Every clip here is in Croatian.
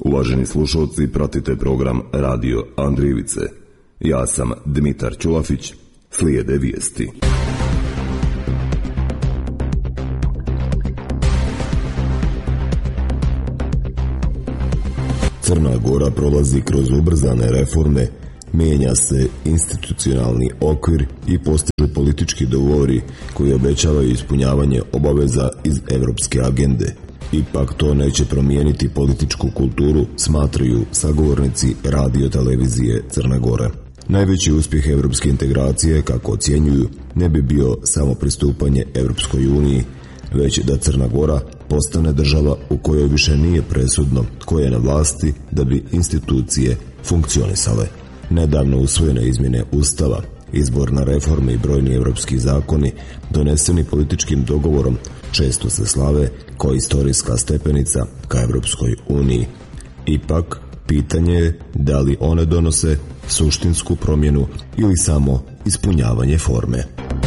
Uvaženi slušalci, pratite program Radio Andrijevice. Ja sam Dmitar Ćulafić, slijede vijesti. Crna Gora prolazi kroz ubrzane reforme, mijenja se institucionalni okvir i postižu politički dogovori koji obećavaju ispunjavanje obaveza iz europske agende. Ipak to neće promijeniti političku kulturu, smatraju sagovornici radio-televizije Crna Gora. Najveći uspjeh europske integracije, kako ocjenjuju, ne bi bio samo pristupanje Europskoj uniji, već da Crna Gora postane država u kojoj više nije presudno tko je na vlasti da bi institucije funkcionisale. Nedavno usvojene izmjene Ustava, izborna reforma i brojni europski zakoni doneseni političkim dogovorom često se slave kao istorijska stepenica ka Europskoj uniji. Ipak, pitanje je da li one donose suštinsku promjenu ili samo ispunjavanje forme.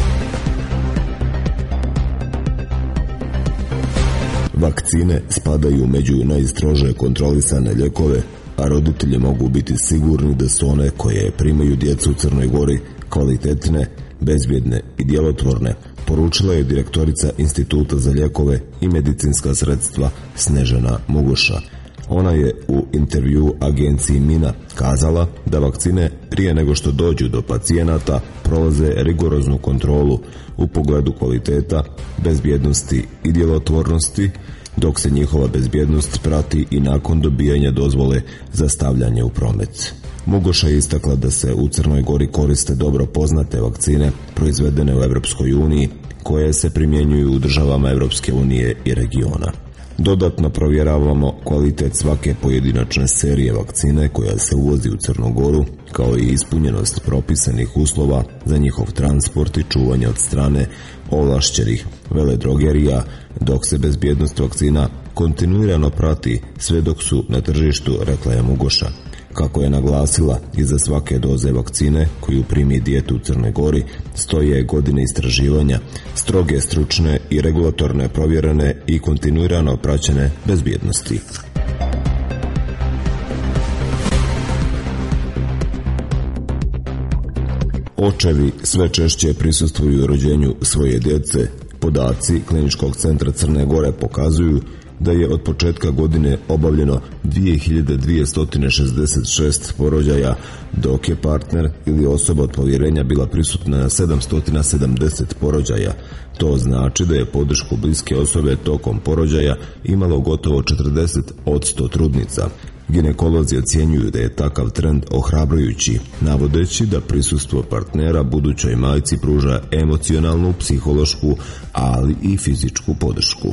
Vakcine spadaju među najstrože kontrolisane lijekove, a roditelji mogu biti sigurni da su one koje primaju djecu u Crnoj Gori kvalitetne, bezbjedne i djelotvorne, poručila je direktorica Instituta za lijekove i medicinska sredstva Snežana Mugoša. Ona je u intervjuu agenciji Mina kazala da vakcine prije nego što dođu do pacijenata prolaze rigoroznu kontrolu u pogledu kvaliteta, bezbjednosti i djelotvornosti, dok se njihova bezbjednost prati i nakon dobijanja dozvole za stavljanje u promet. Mugoša je istakla da se u Crnoj Gori koriste dobro poznate vakcine proizvedene u Europskoj uniji, koje se primjenjuju u državama Europske unije i regiona. Dodatno provjeravamo kvalitet svake pojedinačne serije vakcine koja se uvozi u Crnu Goru, kao i ispunjenost propisanih uslova za njihov transport i čuvanje od strane ovlašćenih veledrogerija, dok se bezbjednost vakcina kontinuirano prati sve dok su na tržištu, rekla je Mugoša. Kako je naglasila, iza svake doze vakcine koju primi dijete u Crnoj Gori stoje godine istraživanja, stroge stručne i regulatorne provjerene i kontinuirano praćene bezbjednosti. Očevi sve češće prisustvuju rođenju svoje djece. Podaci Kliničkog centra Crne Gore pokazuju da je od početka godine obavljeno 2266 porođaja, dok je partner ili osoba od povjerenja bila prisutna na 770 porođaja. To znači da je podršku bliske osobe tokom porođaja imalo gotovo 40% trudnica. Ginekolozi ocjenjuju da je takav trend ohrabrujući, navodeći da prisustvo partnera budućoj majci pruža emocionalnu, psihološku, ali i fizičku podršku.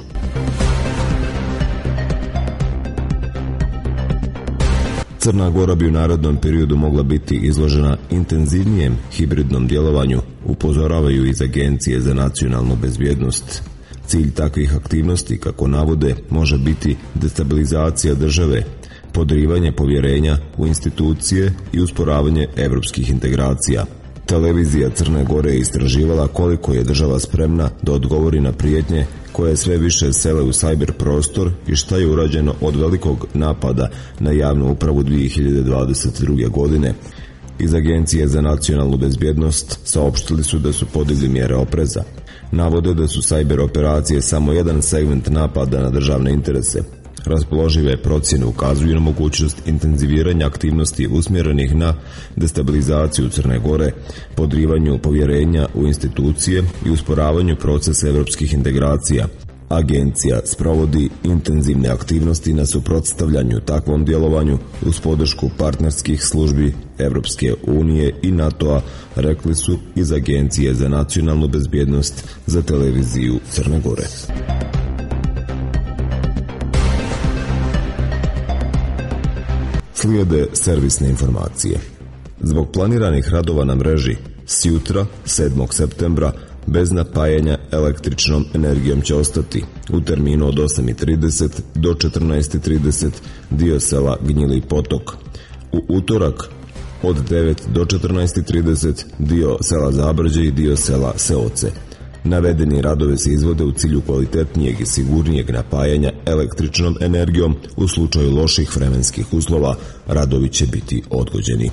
Crna Gora bi u narednom periodu mogla biti izložena intenzivnijem hibridnom djelovanju, upozoravaju iz Agencije za nacionalnu bezbjednost. Cilj takvih aktivnosti, kako navode, može biti destabilizacija države, podrivanje povjerenja u institucije i usporavanje europskih integracija. Televizija Crne Gore je istraživala koliko je država spremna da odgovori na prijetnje koje sve više sele u cyber prostor i šta je urađeno od velikog napada na javnu upravu 2022. godine. Iz Agencije za nacionalnu bezbjednost saopštili su da su podigli mjere opreza. Navode da su cyber operacije samo jedan segment napada na državne interese. Raspoložive procjene ukazuju na mogućnost intenziviranja aktivnosti usmjerenih na destabilizaciju Crne Gore, podrivanju povjerenja u institucije i usporavanju procesa europskih integracija. Agencija sprovodi intenzivne aktivnosti na suprotstavljanju takvom djelovanju uz podršku partnerskih službi Europske unije i NATO-a, rekli su iz Agencije za nacionalnu bezbjednost za televiziju Crne Gore. Slijede servisne informacije. Zbog planiranih radova na mreži, s jutra, 7. septembra, bez napajanja električnom energijom će ostati u terminu od 8:30 do 14:30 dio sela Gnjili Potok. U utorak od 9 do 14:30 dio sela Zabrđe i dio sela Seoce. Navedeni radovi se izvode u cilju kvalitetnijeg i sigurnijeg napajanja električnom energijom. U slučaju loših vremenskih uslova radovi će biti odgođeni.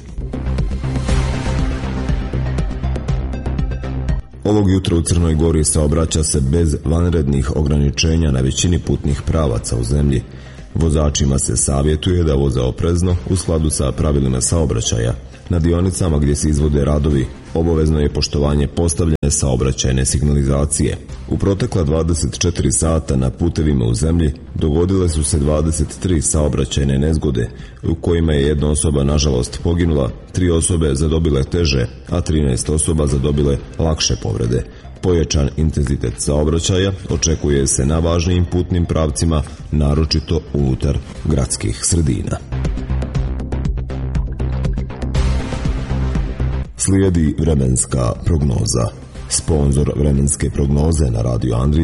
Ovog jutra u Crnoj Gori saobraća se bez vanrednih ograničenja na većini putnih pravaca u zemlji. Vozačima se savjetuje da voze oprezno u skladu sa pravilima saobraćaja. Na dionicama gdje se izvode radovi obavezno je poštovanje postavljene saobraćajne signalizacije. U protekla 24 sata na putevima u zemlji dogodile su se 23 saobraćajne nezgode u kojima je jedna osoba nažalost poginula, 3 osobe zadobile teže, a 13 osoba zadobile lakše povrede. Pojačan intenzitet saobraćaja očekuje se na važnijim putnim pravcima, naročito unutar gradskih sredina. Slijedi vremenska prognoza. Sponzor vremenske prognoze na Radio Andrija